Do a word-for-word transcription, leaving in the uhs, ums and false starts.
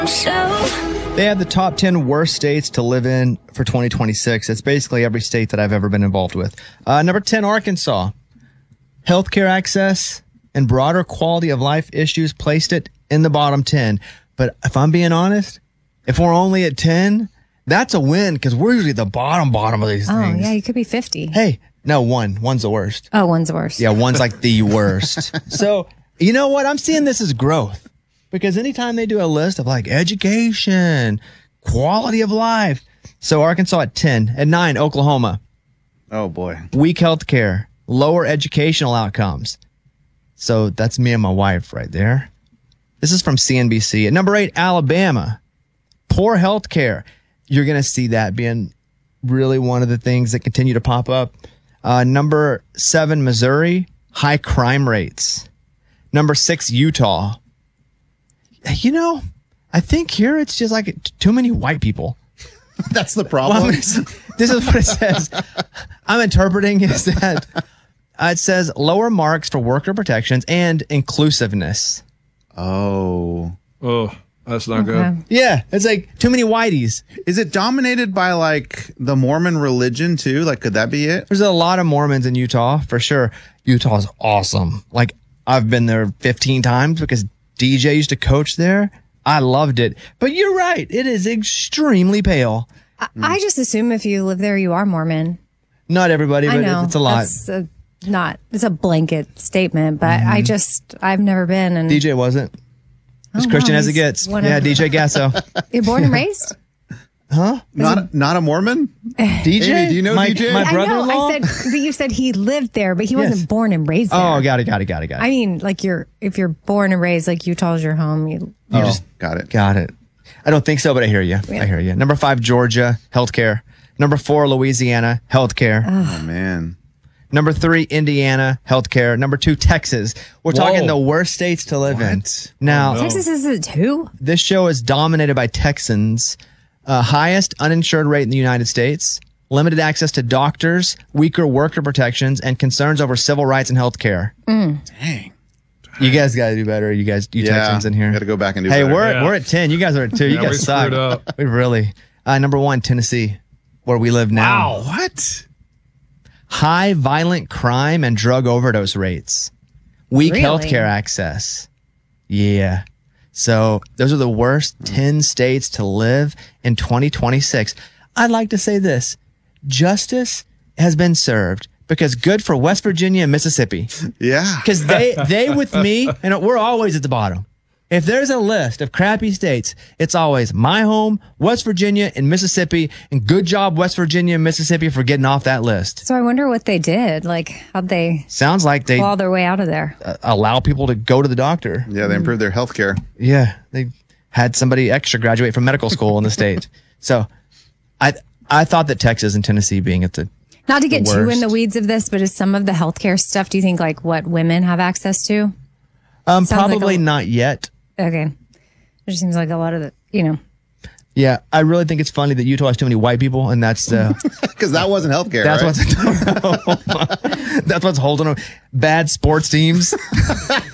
They have the top ten worst states to live in for twenty twenty-six. It's basically every state that I've ever been involved with. Uh, number ten, Arkansas. Healthcare access and broader quality of life issues placed it in the bottom ten. But if I'm being honest, if we're only at ten, that's a win because we're usually the bottom, bottom of these Oh, things. yeah, you could be fifty. Hey, no, one. One's the worst. Oh, one's the worst. Yeah, one's like the worst. So, you know what? I'm seeing this as growth because anytime they do a list of like education, quality of life. So Arkansas at ten. At nine, Oklahoma. Oh, boy. Weak health care, lower educational outcomes. So that's me and my wife right there. This is from C N B C. At number eight, Alabama. Poor health care. You're going to see that being really one of the things that continue to pop up. Uh, number seven, Missouri. High crime rates. Number six, Utah. You know, I think here it's just like t- too many white people. That's the problem. Well, this is what it says. I'm interpreting is that uh, it says lower marks for worker protections and inclusiveness. Oh. Oh, that's not Okay. good. Yeah, it's like too many whiteys. Is it dominated by like the Mormon religion too? Like, could that be it? There's a lot of Mormons in Utah for sure. Utah's awesome. Like I've been there fifteen times because D J used to coach there. I loved it. But you're right. It is extremely pale. I, I just assume if you live there, you are Mormon. Not everybody, I but know. it's a lot. That's a, not, it's a blanket statement, but I just, I've never been. And D J wasn't. As Oh, Christian wow, as it he's gets. one Yeah, of- D J Gasso. You're born and raised? Not not a Mormon? D J? Amy, do you know my, D J? My I know. brother-in-law? I said, but you said he lived there, but he Yes. wasn't born and raised there. Oh, got it, got it, got it, got it. I mean, like you're, if you're born and raised, like Utah's your home. You, You just got it. Got it. I don't think so, but I hear you. I hear you. Number five, Georgia, healthcare. Number four, Louisiana, healthcare. Oh man. Number three, Indiana, healthcare. Number two, Texas. We're Whoa. talking the worst states to live in. What? Now, Oh, no. Texas is it too? this show is dominated by Texans. Uh, highest uninsured rate in the United States. Limited access to doctors, weaker worker protections, and concerns over civil rights and healthcare. Dang. You guys got to do better. You guys, you Yeah, Texans in here. gotta go back and do Hey, better. we're Yeah. we're at ten. You guys are at two. You Yeah, guys we suck. screwed up. We really. Uh, number one, Tennessee, where we live now. Wow. What? High violent crime and drug overdose rates. Weak Really? healthcare access. Yeah. So those are the worst ten states to live in twenty twenty-six. I'd like to say this. Justice has been served because good for West Virginia and Mississippi. Yeah. Because they, they with me, and we're always at the bottom. If there's a list of crappy states, it's always my home, West Virginia, and Mississippi. And good job, West Virginia and Mississippi, for getting off that list. So I wonder what they did. Like, how'd they Sounds like they claw their way out of there? uh, allow people to go to the doctor. Yeah, they improved their health care. Yeah, they had somebody extra graduate from medical school in the state. So I I thought that Texas and Tennessee being at the Not to get the too in worst. the weeds of this, but is some of the healthcare stuff, do you think like what women have access to? um, Sounds like probably a- not yet. Okay. It just seems like a lot of the, you know. Yeah, I really think it's funny that Utah has too many white people, and that's the Because that wasn't health care. that's right? what's that's what's holding them. Bad sports teams.